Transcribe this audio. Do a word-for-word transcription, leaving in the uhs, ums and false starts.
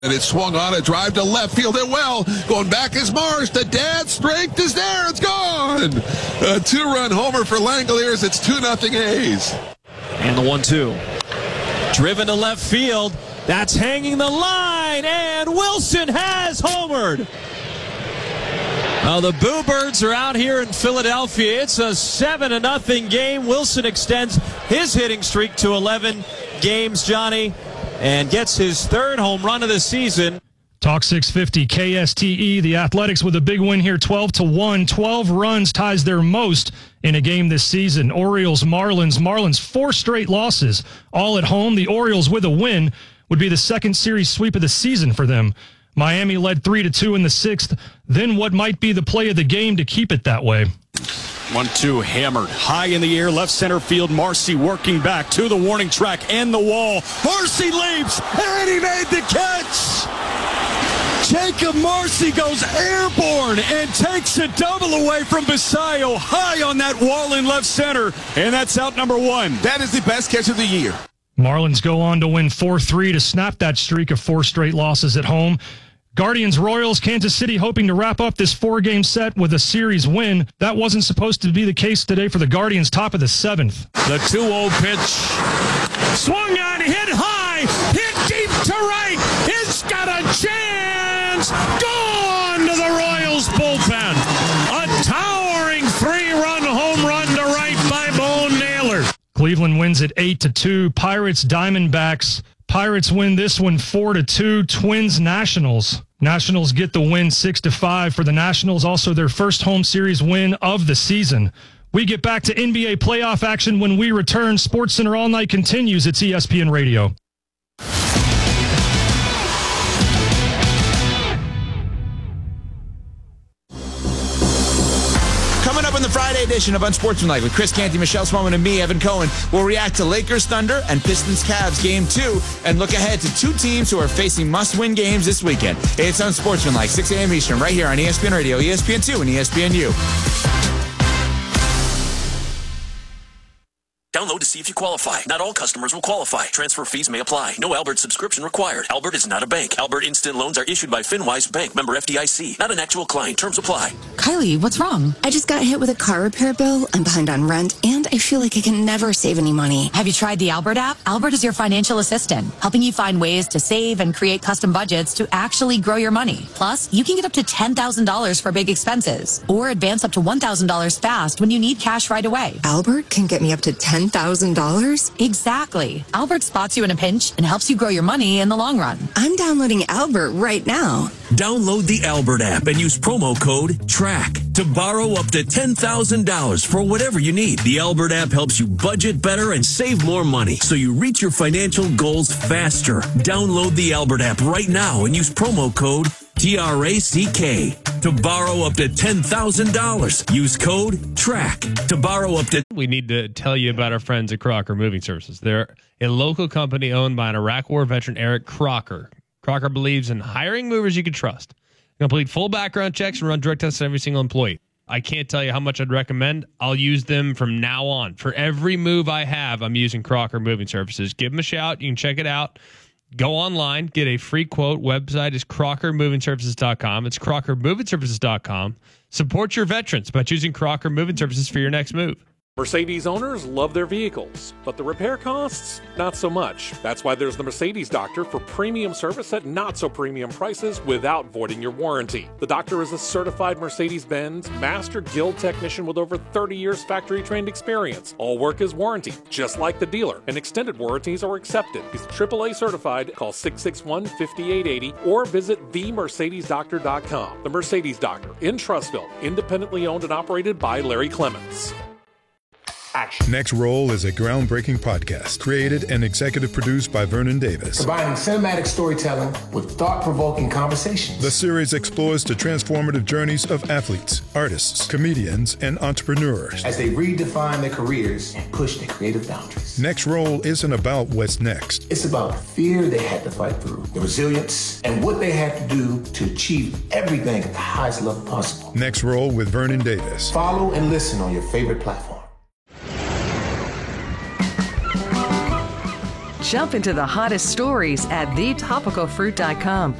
And it swung on a drive to left field and well. Going back is Marsh. The dad strength is there. It's gone. A two-run homer for Langoliers. It's two nothing A's. And the one two. Driven to left field. That's hanging the line. And Wilson has homered. Now the Boo Birds are out here in Philadelphia. It's a seven to nothing game. Wilson extends his hitting streak to eleven games, Johnny, and gets his third home run of the season. Talk six fifty K S T E. The Athletics with a big win here, twelve to one. twelve runs ties their most in a game this season. Orioles, Marlins. Marlins four straight losses, all at home. The Orioles with a win would be the second series sweep of the season for them. Miami led three to two in the sixth. Then what might be the play of the game to keep it that way? one two hammered high in the air, left center field. Marcy working back to the warning track and the wall. Marcy leaps, and he made the catch. Jacob Marcy goes airborne and takes a double away from Basayo, high on that wall in left center, and that's out number one. That is the best catch of the year. Marlins go on to win four three to snap that streak of four straight losses at home. Guardians, Royals, Kansas City hoping to wrap up this four-game set with a series win. That wasn't supposed to be the case today for the Guardians, top of the seventh. The two oh pitch. Swung on, hit high, hit deep to right. It's got a chance. Gone to the Royals bullpen. A towering three-run home run to right by Bo Naylor. Cleveland wins at eight to two. Pirates, Diamondbacks. Pirates win this one four to two. Twins, Nationals. Nationals get the win six to five for the Nationals. Also their first home series win of the season. We get back to N B A playoff action when we return. SportsCenter All Night continues. It's E S P N Radio. Coming up in the Friday edition of Unsportsmanlike with Chris Canty, Michelle Swellman, and me, Evan Cohen, we'll react to Lakers Thunder and Pistons Cavs Game two and look ahead to two teams who are facing must-win games this weekend. It's Unsportsmanlike, six a.m. Eastern, right here on E S P N Radio, E S P N two, and E S P N U. Download to see if you qualify. Not all customers will qualify. Transfer fees may apply. No Albert subscription required. Albert is not a bank. Albert Instant Loans are issued by FinWise Bank, member F D I C. Not an actual client. Terms apply. Kylie, what's wrong? I just got hit with a car repair bill. I'm behind on rent, and I feel like I can never save any money. Have you tried the Albert app? Albert is your financial assistant, helping you find ways to save and create custom budgets to actually grow your money. Plus, you can get up to ten thousand dollars for big expenses, or advance up to one thousand dollars fast when you need cash right away. Albert can get me up to ten thousand dollars? Exactly. Albert spots you in a pinch and helps you grow your money in the long run. I'm downloading Albert right now. Download the Albert app and use promo code TRACK to borrow up to ten thousand dollars for whatever you need. The Albert app helps you budget better and save more money so you reach your financial goals faster. Download the Albert app right now and use promo code T R A C K to borrow up to ten thousand dollars. Use code TRACK to borrow up to... We need to tell you about our friends at Crocker Moving Services. They're a local company owned by an Iraq War veteran, Eric Crocker. Crocker believes in hiring movers you can trust. Complete full background checks and run drug tests on every single employee. I can't tell you how much I'd recommend. I'll use them from now on. For every move I have, I'm using Crocker Moving Services. Give them a shout. You can check it out. Go online, get a free quote. Website is crocker moving services dot com. It's crocker moving services dot com. Support your veterans by choosing Crocker Moving Services for your next move. Mercedes owners love their vehicles, but the repair costs, not so much. That's why there's the Mercedes Doctor for premium service at not so premium prices without voiding your warranty. The Doctor is a certified Mercedes-Benz Master Guild technician with over thirty years factory-trained experience. All work is warranty, just like the dealer, and extended warranties are accepted. He's triple A certified. Call six six one, five eight eight zero or visit the mercedes doctor dot com. The Mercedes Doctor in Trussville, independently owned and operated by Larry Clements. Action. Next Roll is a groundbreaking podcast created and executive produced by Vernon Davis. Combining cinematic storytelling with thought-provoking conversations. The series explores the transformative journeys of athletes, artists, comedians, and entrepreneurs as they redefine their careers and push their creative boundaries. Next Roll isn't about what's next. It's about the fear they had to fight through, the resilience, and what they had to do to achieve everything at the highest level possible. Next Roll with Vernon Davis. Follow and listen on your favorite platform. Jump into the hottest stories at the topical fruit dot com.